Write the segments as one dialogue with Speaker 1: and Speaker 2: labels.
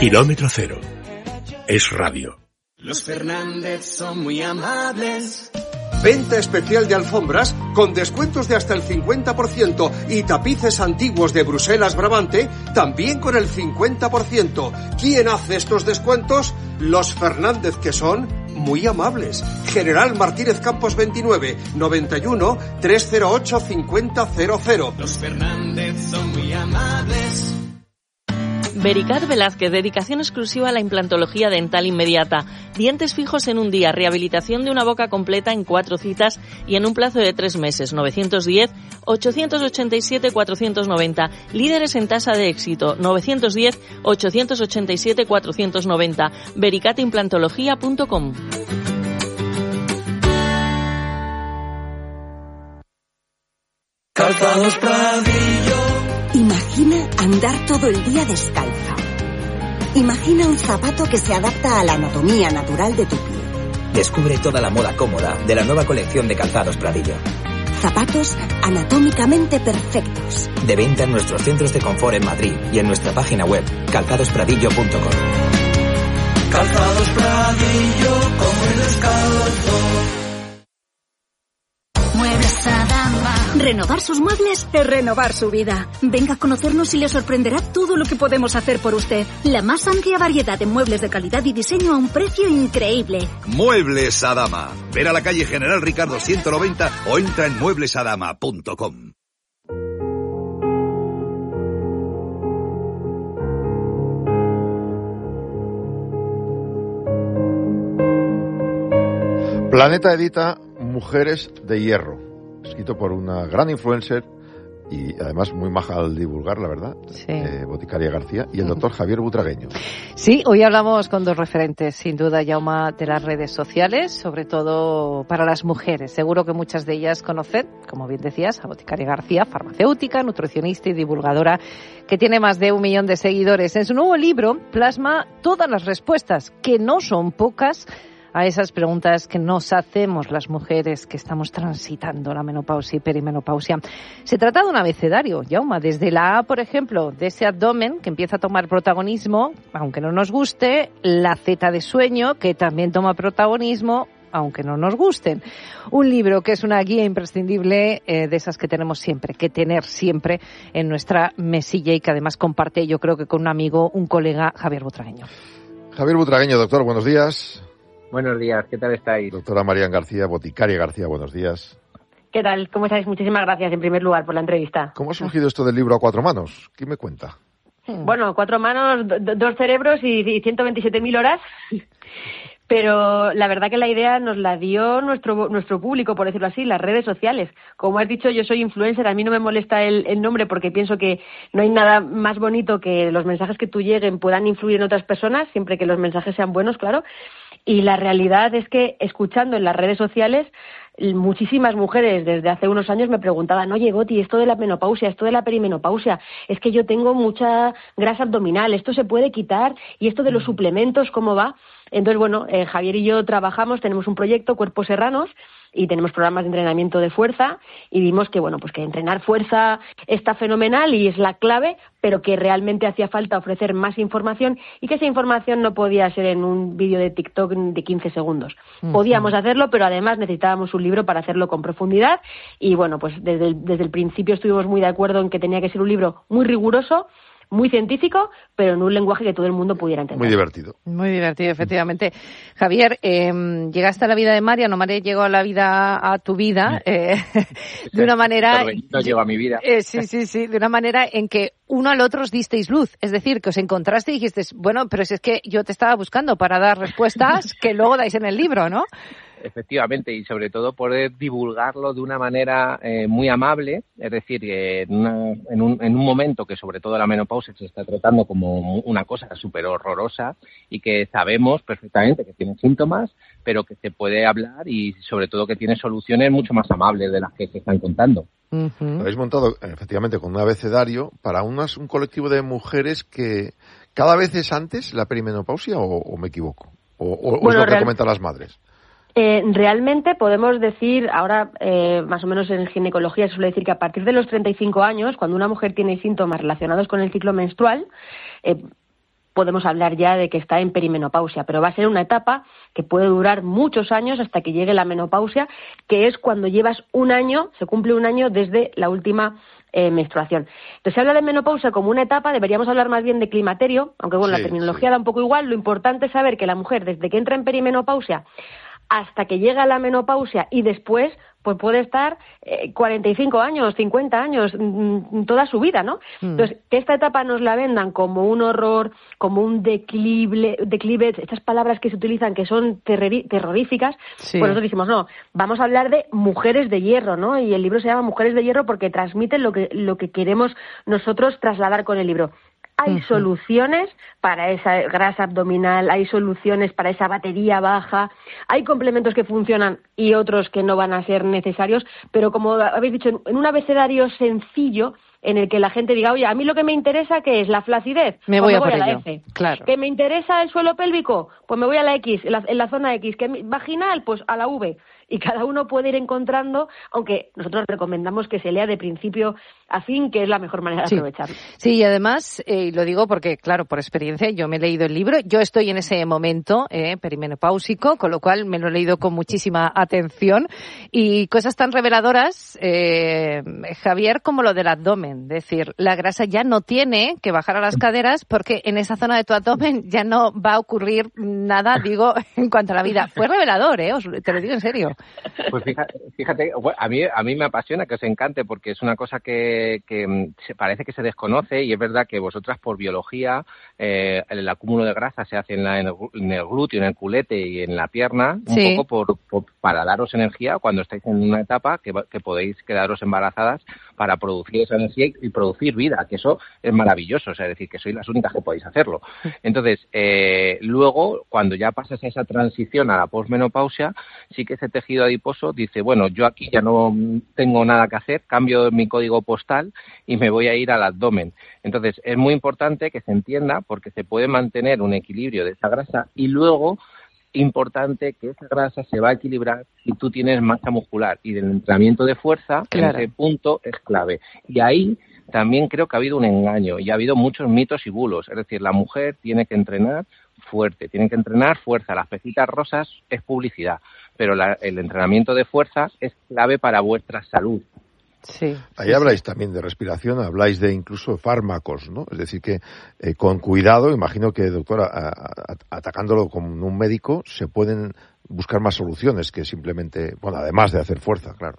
Speaker 1: Kilómetro Cero. Es radio.
Speaker 2: Los Fernández son muy amables.
Speaker 3: Venta especial de alfombras con descuentos de hasta el 50% y tapices antiguos de Bruselas Brabante también con el 50%. ¿Quién hace estos descuentos? Los Fernández, que son muy amables. General Martínez Campos 29, 91 308 5000.
Speaker 2: Los Fernández son muy amables.
Speaker 4: Vericat Velázquez, dedicación exclusiva a la implantología dental inmediata. Dientes fijos en un día, rehabilitación de una boca completa en 4 citas y en un plazo de 3 meses. 910-887-490. Líderes en tasa de éxito. 910-887-490. vericatimplantología.com.
Speaker 2: Calzados Pradillo.
Speaker 5: Imagina andar todo el día descalza. Imagina un zapato que se adapta a la anatomía natural de tu pie.
Speaker 6: Descubre toda la moda cómoda de la nueva colección de Calzados Pradillo.
Speaker 5: Zapatos anatómicamente perfectos.
Speaker 6: De venta en nuestros centros de confort en Madrid y en nuestra página web, calzadospradillo.com.
Speaker 2: Calzados Pradillo, como el descalzo.
Speaker 7: Muebles Adama. Renovar sus muebles es renovar su vida. Venga a conocernos y le sorprenderá todo lo que podemos hacer por usted. La más amplia variedad de muebles de calidad y diseño a un precio increíble.
Speaker 8: Muebles Adama. Ver a la calle General Ricardo 190 o entra en mueblesadama.com.
Speaker 9: Planeta edita Mujeres de Hierro, escrito por una gran influencer y además muy maja al divulgar, la verdad,
Speaker 10: sí.
Speaker 9: Boticaria García y el doctor Javier Butragueño.
Speaker 10: Sí, hoy hablamos con dos referentes, sin duda, Jaume, de las redes sociales, sobre todo para las mujeres. Seguro que muchas de ellas conocen, como bien decías, a Boticaria García, farmacéutica, nutricionista y divulgadora, que tiene más de 1 millón de seguidores. En su nuevo libro plasma todas las respuestas, que no son pocas, a esas preguntas que nos hacemos las mujeres que estamos transitando la menopausia y perimenopausia. Se trata de un abecedario, Jaume, desde la A, por ejemplo, de ese abdomen que empieza a tomar protagonismo, aunque no nos guste, la Z de sueño, que también toma protagonismo, aunque no nos gusten. Un libro que es una guía imprescindible de esas que tenemos siempre, que tener siempre en nuestra mesilla y que además comparte, yo creo que con un amigo, un colega, Javier Butragueño.
Speaker 9: Javier Butragueño, doctor, buenos días.
Speaker 11: Buenos días, ¿qué tal estáis?
Speaker 9: Doctora Marian García, Boticaria García, buenos días.
Speaker 12: ¿Qué tal? ¿Cómo estáis? Muchísimas gracias, en primer lugar, por la entrevista.
Speaker 9: ¿Cómo ha surgido esto del libro a 4 manos? ¿Quién me cuenta?
Speaker 12: Bueno, 4 manos, 2 cerebros y 127.000 horas. Pero la verdad que la idea nos la dio nuestro público, por decirlo así, las redes sociales. Como has dicho, yo soy influencer, a mí no me molesta el nombre porque pienso que no hay nada más bonito que los mensajes que tú lleguen puedan influir en otras personas, siempre que los mensajes sean buenos, claro. Y la realidad es que, escuchando en las redes sociales, muchísimas mujeres desde hace unos años me preguntaban, oye, Goti, esto de la menopausia, esto de la perimenopausia, es que yo tengo mucha grasa abdominal, esto se puede quitar, y esto de los suplementos, ¿cómo va? Entonces, bueno, Javier y yo trabajamos, tenemos un proyecto, Cuerpos Serranos, y tenemos programas de entrenamiento de fuerza, y vimos que, bueno, pues que entrenar fuerza está fenomenal y es la clave, pero que realmente hacía falta ofrecer más información y que esa información no podía ser en un vídeo de TikTok de 15 segundos. Podíamos hacerlo, pero además necesitábamos un libro para hacerlo con profundidad y, bueno, pues desde el principio estuvimos muy de acuerdo en que tenía que ser un libro muy riguroso, muy científico, pero en un lenguaje que todo el mundo pudiera entender.
Speaker 9: Muy divertido.
Speaker 10: Muy divertido, efectivamente. Javier, llegaste a la vida de María, no María llegó a la vida, a tu vida, de una manera...
Speaker 11: No llegó a mi vida.
Speaker 10: Sí, de una manera en que uno al otro os disteis luz. Es decir, que os encontraste y dijisteis, bueno, pero si es que yo te estaba buscando para dar respuestas que luego dais en el libro, ¿no?
Speaker 11: Efectivamente, y sobre todo poder divulgarlo de una manera muy amable, es decir, que en un momento que sobre todo la menopausia se está tratando como una cosa súper horrorosa y que sabemos perfectamente que tiene síntomas, pero que se puede hablar y sobre todo que tiene soluciones mucho más amables de las que se están contando.
Speaker 9: Lo habéis montado efectivamente con un abecedario para un colectivo de mujeres que cada vez es antes la perimenopausia o me equivoco, o es lo que comentan las madres.
Speaker 12: Realmente podemos decir, ahora más o menos en ginecología se suele decir que a partir de los 35 años, cuando una mujer tiene síntomas relacionados con el ciclo menstrual, podemos hablar ya de que está en perimenopausia, pero va a ser una etapa que puede durar muchos años hasta que llegue la menopausia, que es cuando llevas un año, se cumple un año desde la última menstruación. Entonces se habla de menopausia como una etapa, deberíamos hablar más bien de climaterio, aunque bueno, la terminología da un poco igual. Lo importante es saber que la mujer, desde que entra en perimenopausia hasta que llega a la menopausia y después, pues puede estar 45 años, 50 años, toda su vida, ¿no? Entonces, que esta etapa nos la vendan como un horror, como un declive, estas palabras que se utilizan que son terroríficas, pues nosotros dijimos, no, vamos a hablar de mujeres de hierro, ¿no? Y el libro se llama Mujeres de hierro porque transmiten lo que queremos nosotros trasladar con el libro. Hay soluciones para esa grasa abdominal, hay soluciones para esa batería baja, hay complementos que funcionan y otros que no van a ser necesarios, pero como habéis dicho, en un abecedario sencillo en el que la gente diga, oye, a mí lo que me interesa, ¿qué es? ¿La flacidez?
Speaker 10: Me voy a
Speaker 12: la F.
Speaker 10: Claro.
Speaker 12: ¿Que me interesa el suelo pélvico? Pues me voy a la X, en la zona X. ¿Que vaginal? Pues a la V. Y cada uno puede ir encontrando, aunque nosotros recomendamos que se lea de principio a fin, que es la mejor manera de aprovecharlo.
Speaker 10: Sí, y además, lo digo porque, claro, por experiencia, yo me he leído el libro, yo estoy en ese momento perimenopáusico, con lo cual me lo he leído con muchísima atención, y cosas tan reveladoras, Javier, como lo del abdomen, es decir, la grasa ya no tiene que bajar a las caderas porque en esa zona de tu abdomen ya no va a ocurrir nada, digo, en cuanto a la vida. Fue revelador, te lo digo en serio.
Speaker 11: Pues fíjate, a mí me apasiona que os encante porque es una cosa que parece que se desconoce, y es verdad que vosotras por biología el acúmulo de grasa se hace en el glúteo, en el culete y en la pierna, un poco para daros energía cuando estáis en una etapa que podéis quedaros embarazadas para producir esa energía y producir vida, que eso es maravilloso, o sea, es decir, que sois las únicas que podéis hacerlo. Entonces, luego, cuando ya pasas a esa transición a la posmenopausia, sí que ese tejido adiposo dice, bueno, yo aquí ya no tengo nada que hacer, cambio mi código postal y me voy a ir al abdomen. Entonces, es muy importante que se entienda porque se puede mantener un equilibrio de esa grasa y luego importante que esa grasa se va a equilibrar si tú tienes masa muscular, y del entrenamiento de fuerza en ese punto es clave. Y ahí también creo que ha habido un engaño y ha habido muchos mitos y bulos. Es decir, la mujer tiene que entrenar fuerte, tiene que entrenar fuerza. Las pecitas rosas es publicidad, pero el entrenamiento de fuerza es clave para vuestra salud.
Speaker 10: Sí.
Speaker 9: Ahí habláis también de respiración, habláis de incluso fármacos, ¿no? Es decir que con cuidado, imagino que, doctora, atacándolo como un médico, se pueden buscar más soluciones que simplemente, bueno, además de hacer fuerza, claro.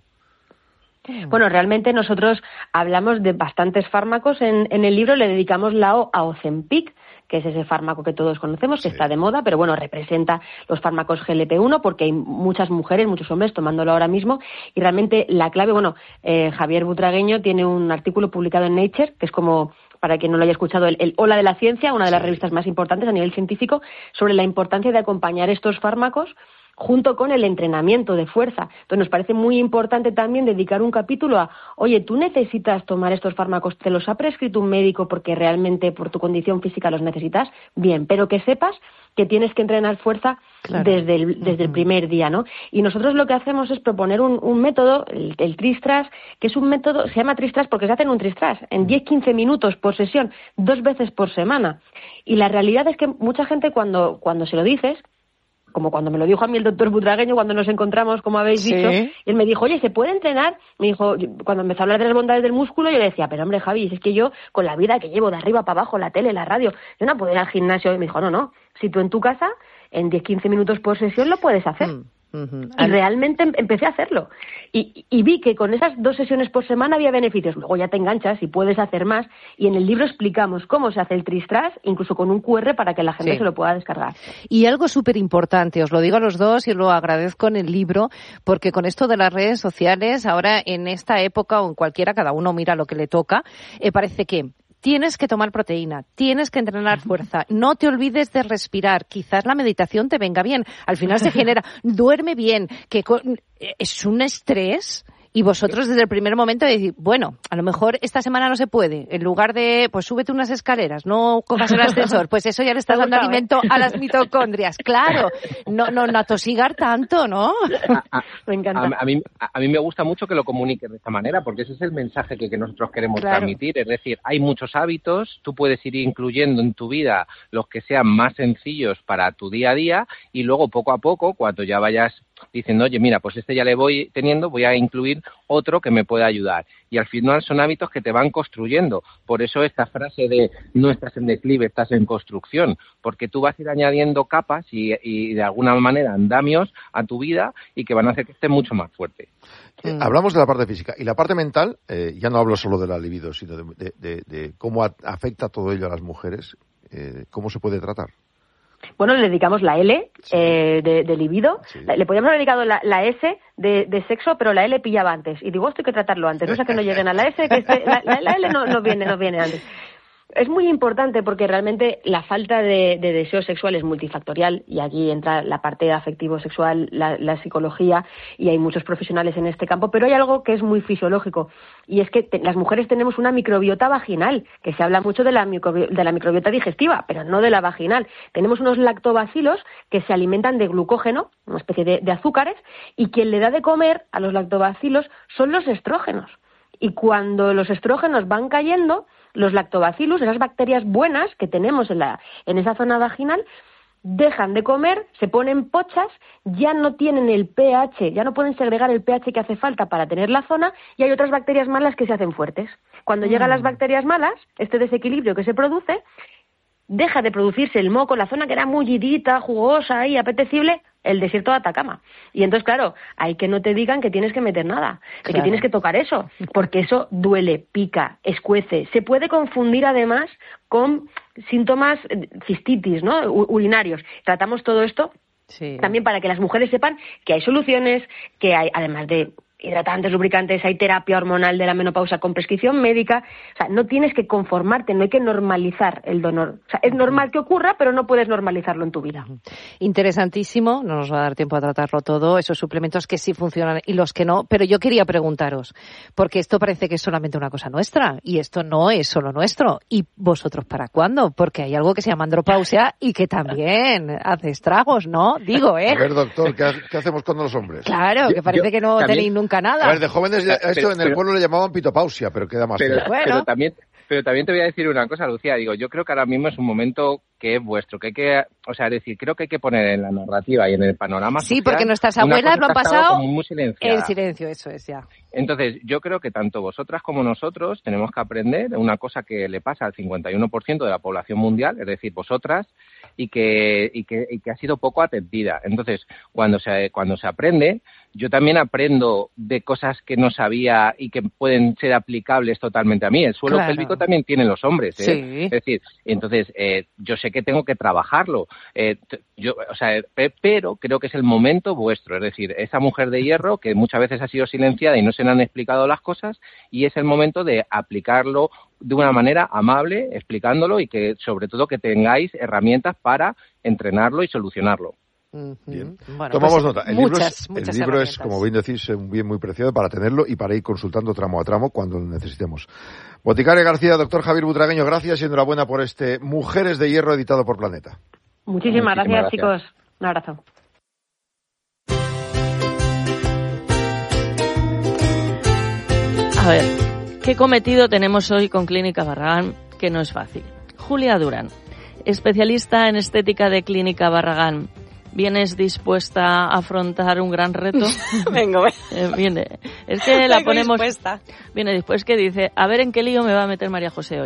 Speaker 12: Bueno, realmente nosotros hablamos de bastantes fármacos en el libro, le dedicamos la O a Ozempic, que es ese fármaco que todos conocemos, que está de moda, pero bueno, representa los fármacos GLP-1 porque hay muchas mujeres, muchos hombres tomándolo ahora mismo, y realmente la clave, Javier Butragueño tiene un artículo publicado en Nature, que es como, para quien no lo haya escuchado, el Hola de la Ciencia, una de las revistas más importantes a nivel científico, sobre la importancia de acompañar estos fármacos junto con el entrenamiento de fuerza. Entonces nos parece muy importante también dedicar un capítulo a, oye, tú necesitas tomar estos fármacos, te los ha prescrito un médico porque realmente por tu condición física los necesitas, bien, pero que sepas que tienes que entrenar fuerza desde el primer día, ¿no? Y nosotros lo que hacemos es proponer un método, el Tristras, que es un método, se llama Tristras porque se hace en un Tristras, en 10-15 minutos por sesión, 2 veces por semana. Y la realidad es que mucha gente cuando se lo dices, como cuando me lo dijo a mí el doctor Butragueño cuando nos encontramos, como habéis dicho, él me dijo, oye, ¿se puede entrenar? Me dijo, cuando empezó a hablar de las bondades del músculo, yo le decía, pero hombre, Javi, es que yo, con la vida que llevo de arriba para abajo, la tele, la radio, yo no puedo ir al gimnasio. Y me dijo, no, si tú en tu casa, en 10-15 minutos por sesión lo puedes hacer. Y realmente empecé a hacerlo. Y vi que con esas 2 sesiones por semana había beneficios. Luego ya te enganchas y puedes hacer más. Y en el libro explicamos cómo se hace el Tristras, incluso con un QR para que la gente se lo pueda descargar.
Speaker 10: Y algo súper importante, os lo digo a los dos y lo agradezco en el libro, porque con esto de las redes sociales, ahora en esta época o en cualquiera, cada uno mira lo que le toca, parece que tienes que tomar proteína, tienes que entrenar fuerza, no te olvides de respirar, quizás la meditación te venga bien, al final se genera, duerme bien, que es un estrés Y vosotros desde el primer momento decís, bueno, a lo mejor esta semana no se puede, en lugar de, pues súbete unas escaleras, no cojas el ascensor, pues eso ya le estás dando alimento a las mitocondrias. Claro, no atosigar tanto, ¿no?
Speaker 12: Me encanta.
Speaker 11: A mí me gusta mucho que lo comuniques de esta manera, porque ese es el mensaje que nosotros queremos transmitir. Es decir, hay muchos hábitos, tú puedes ir incluyendo en tu vida los que sean más sencillos para tu día a día, y luego poco a poco, cuando ya vayas diciendo, oye, mira, pues ya le voy teniendo, voy a incluir otro que me pueda ayudar. Y al final son hábitos que te van construyendo. Por eso esta frase de no estás en declive, estás en construcción, porque tú vas a ir añadiendo capas y de alguna manera andamios a tu vida y que van a hacer que esté mucho más fuerte.
Speaker 9: Hablamos de la parte física. Y la parte mental, ya no hablo solo de la libido, sino de cómo afecta todo ello a las mujeres. ¿Cómo se puede tratar?
Speaker 12: Bueno, le dedicamos la L de libido. Sí. Le podríamos haber dedicado la S de sexo, pero la L pillaba antes. Y digo, esto hay que tratarlo antes. No sé que no lleguen a la S, que la L no viene antes. Es muy importante porque realmente la falta de deseo sexual es multifactorial, y aquí entra la parte afectivo-sexual, la psicología, y hay muchos profesionales en este campo, pero hay algo que es muy fisiológico, y es que las mujeres tenemos una microbiota vaginal, que se habla mucho de la microbiota digestiva, pero no de la vaginal. Tenemos unos lactobacilos que se alimentan de glucógeno, una especie de azúcares, y quien le da de comer a los lactobacilos son los estrógenos. Y cuando los estrógenos van cayendo, los lactobacillus, esas bacterias buenas que tenemos en esa zona vaginal, dejan de comer, se ponen pochas, ya no tienen el pH, ya no pueden segregar el pH que hace falta para tener la zona, y hay otras bacterias malas que se hacen fuertes. Cuando llegan las bacterias malas, este desequilibrio que se produce, deja de producirse el moco, la zona que era mullidita, jugosa y apetecible, el desierto de Atacama. Y entonces, claro, hay que no te digan que tienes que meter nada, de que tienes que tocar eso, porque eso duele, pica, escuece. Se puede confundir además con síntomas cistitis, ¿no? Urinarios. Tratamos todo esto también para que las mujeres sepan que hay soluciones, que hay, además de hidratantes, lubricantes, hay terapia hormonal de la menopausia con prescripción médica. O sea, no tienes que conformarte, no hay que normalizar el dolor. O sea, es normal que ocurra, pero no puedes normalizarlo en tu vida.
Speaker 10: Interesantísimo, no nos va a dar tiempo a tratarlo todo, esos suplementos que sí funcionan y los que no, pero yo quería preguntaros, porque esto parece que es solamente una cosa nuestra, y esto no es solo nuestro. ¿Y vosotros para cuándo? Porque hay algo que se llama andropausia y que también hace estragos, ¿no? Digo,
Speaker 9: A ver, doctor, ¿qué hacemos con los hombres?
Speaker 10: Claro, que parece que no tenéis nunca nada.
Speaker 9: A ver, de jóvenes, esto en el pueblo le llamaban pitopausia, pero queda más feo.
Speaker 11: Pero también te voy a decir una cosa, Lucía. Digo, yo creo que ahora mismo es un momento que es vuestro, que hay que, o sea, es decir, creo que hay que poner en la narrativa y en el panorama social,
Speaker 10: porque nuestras abuelas lo han pasado
Speaker 11: muy
Speaker 10: en silencio, eso es ya.
Speaker 11: Entonces, yo creo que tanto vosotras como nosotros tenemos que aprender una cosa que le pasa al 51% de la población mundial, es decir, vosotras, y que ha sido poco atendida. Entonces, cuando se aprende, yo también aprendo de cosas que no sabía y que pueden ser aplicables totalmente a mí. El suelo pélvico también tienen los hombres, ¿eh? Sí. Es decir, entonces yo sé que tengo que trabajarlo, pero creo que es el momento vuestro, es decir, esa mujer de hierro que muchas veces ha sido silenciada y no se le han explicado las cosas, y es el momento de aplicarlo de una manera amable, explicándolo, y que sobre todo que tengáis herramientas para entrenarlo y solucionarlo.
Speaker 9: Bien.
Speaker 10: Bueno,
Speaker 9: tomamos nota. El libro
Speaker 10: es,
Speaker 9: como bien decís, un bien muy preciado para tenerlo y para ir consultando tramo a tramo cuando lo necesitemos. Boticaria García, doctor Javier Butragueño, gracias y enhorabuena por este Mujeres de Hierro editado por Planeta.
Speaker 12: Muchísimas gracias, chicos. Un abrazo.
Speaker 4: A ver, ¿qué cometido tenemos hoy con Clínica Barragán? Que no es fácil. Julia Durán, especialista en estética de Clínica Barragán. ¿Vienes dispuesta a afrontar un gran reto?
Speaker 13: Vengo.
Speaker 4: Viene. Es que la ponemos... Dispuesta. Viene después que dice, a ver en qué lío me va a meter María José hoy.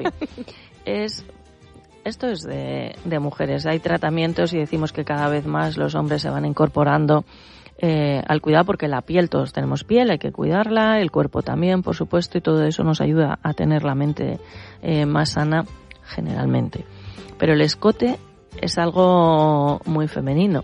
Speaker 4: Esto es de mujeres. Hay tratamientos y decimos que cada vez más los hombres se van incorporando al cuidado, porque la piel, todos tenemos piel, hay que cuidarla, el cuerpo también, por supuesto, y todo eso nos ayuda a tener la mente más sana generalmente. Pero el escote es algo muy femenino.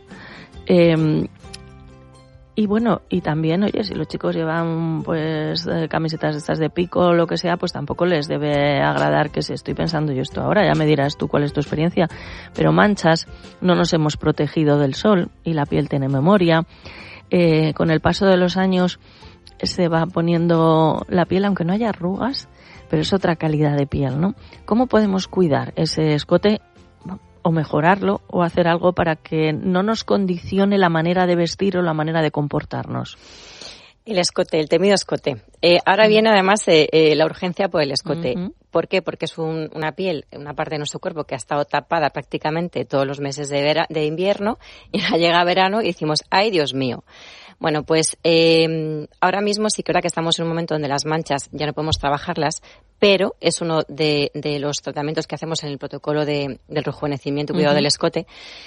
Speaker 4: Y bueno, y también, oye, si los chicos llevan pues camisetas estas de pico o lo que sea, pues tampoco les debe agradar que si estoy pensando yo esto ahora, ya me dirás tú cuál es tu experiencia, pero manchas, no nos hemos protegido del sol y la piel tiene memoria. Con el paso de los años se va poniendo la piel, aunque no haya arrugas, pero es otra calidad de piel, ¿no? ¿Cómo podemos cuidar ese escote o mejorarlo o hacer algo para que no nos condicione la manera de vestir o la manera de comportarnos?
Speaker 13: El escote, el temido escote. Ahora viene además la urgencia por el escote. ¿Por qué? Porque es una piel, una parte de nuestro cuerpo que ha estado tapada prácticamente todos los meses de invierno, y ahora llega verano y decimos, ¡ay, Dios mío! Bueno, pues ahora mismo sí que ahora que estamos en un momento donde las manchas ya no podemos trabajarlas, pero es uno de los tratamientos que hacemos en el protocolo del rejuvenecimiento y cuidado del escote.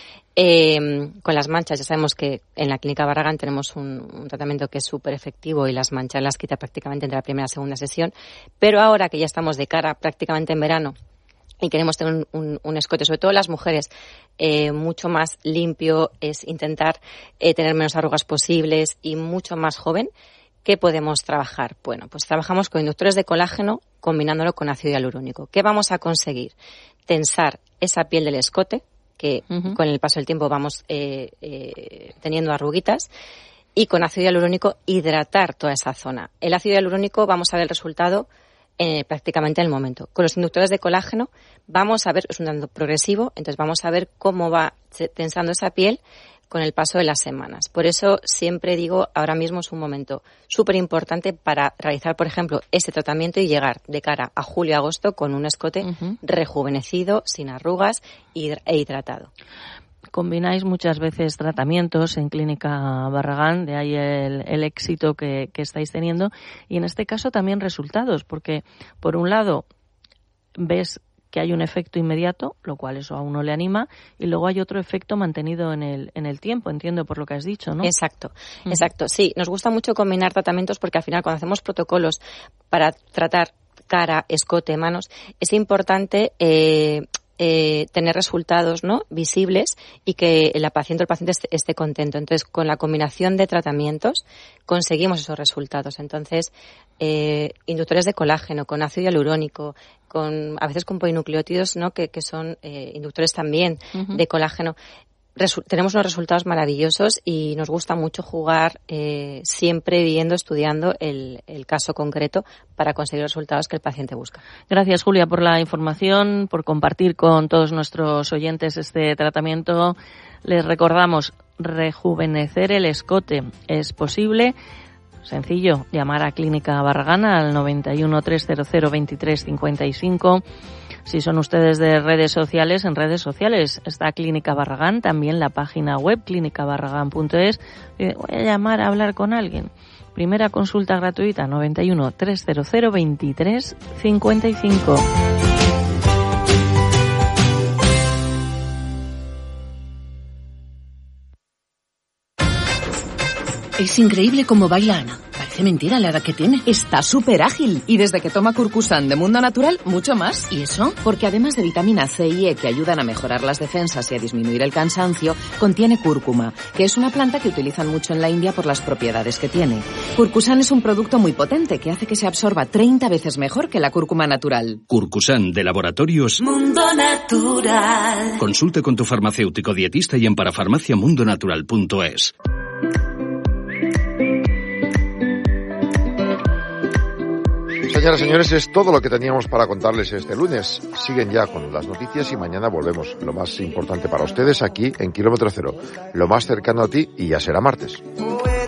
Speaker 13: Con las manchas, ya sabemos que en la Clínica Barragán tenemos un tratamiento que es súper efectivo y las manchas las quita prácticamente entre la primera y segunda sesión, pero ahora que ya estamos de cara prácticamente en verano y queremos tener un escote, sobre todo las mujeres, mucho más limpio, es intentar tener menos arrugas posibles y mucho más joven. ¿Qué podemos trabajar? Bueno, pues trabajamos con inductores de colágeno combinándolo con ácido hialurónico. ¿Qué vamos a conseguir? Tensar esa piel del escote, que con el paso del tiempo vamos teniendo arruguitas, y con ácido hialurónico hidratar toda esa zona. El ácido hialurónico vamos a ver el resultado prácticamente en el momento. Con los inductores de colágeno vamos a ver, es un dato progresivo, entonces vamos a ver cómo va tensando esa piel con el paso de las semanas. Por eso siempre digo, ahora mismo es un momento súper importante para realizar, por ejemplo, este tratamiento y llegar de cara a julio-agosto con un escote rejuvenecido, sin arrugas e hidratado.
Speaker 4: Combináis muchas veces tratamientos en Clínica Barragán, de ahí el éxito que estáis teniendo, y en este caso también resultados, porque por un lado ves que hay un efecto inmediato, lo cual eso a uno le anima, y luego hay otro efecto mantenido en el tiempo, entiendo por lo que has dicho, ¿no?
Speaker 13: Exacto. Sí, nos gusta mucho combinar tratamientos porque al final cuando hacemos protocolos para tratar cara, escote, manos, es importante tener resultados, ¿no?, visibles, y que el paciente esté contento. Entonces, con la combinación de tratamientos conseguimos esos resultados. Entonces, inductores de colágeno, con ácido hialurónico, a veces con polinucleótidos, ¿no?, que son inductores también de colágeno. Tenemos unos resultados maravillosos y nos gusta mucho jugar siempre estudiando el caso concreto para conseguir los resultados que el paciente busca.
Speaker 4: Gracias, Julia, por la información, por compartir con todos nuestros oyentes este tratamiento. Les recordamos, rejuvenecer el escote es posible. Sencillo, llamar a Clínica Barragán al 91 300 23 55. Si son ustedes de redes sociales, en redes sociales está Clínica Barragán, también la página web clínicabarragán.es. Voy a llamar a hablar con alguien. Primera consulta gratuita, 91 300 23 55.
Speaker 14: Es increíble cómo baila Ana. Parece mentira la edad que tiene.
Speaker 15: Está súper ágil. Y desde que toma Curcusan de Mundo Natural, mucho más.
Speaker 14: ¿Y eso?
Speaker 15: Porque además de vitamina C y E que ayudan a mejorar las defensas y a disminuir el cansancio, contiene cúrcuma, que es una planta que utilizan mucho en la India por las propiedades que tiene. Curcusan es un producto muy potente que hace que se absorba 30 veces mejor que la cúrcuma natural.
Speaker 1: Curcusan de Laboratorios
Speaker 2: Mundo Natural.
Speaker 1: Consulte con tu farmacéutico dietista y en parafarmaciamundonatural.es.
Speaker 9: Señoras y señores, es todo lo que teníamos para contarles este lunes. Siguen ya con las noticias y mañana volvemos. Lo más importante para ustedes aquí en Kilómetro Cero. Lo más cercano a ti y ya será martes.